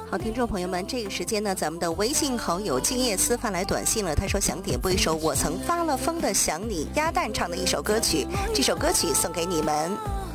好，听众朋友们，这个时间呢，咱们的微信好友静夜思发来短信了，他说想点播一首我曾发了疯的想你，鸭蛋唱的一首歌曲，这首歌曲送给你们。